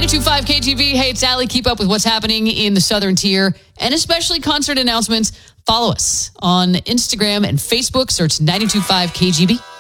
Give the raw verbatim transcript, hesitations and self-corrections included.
ninety-two point five K G B. Hey, it's Allie. Keep up with what's happening in the Southern Tier and especially concert announcements. Follow us on Instagram and Facebook. Search ninety-two point five K G B.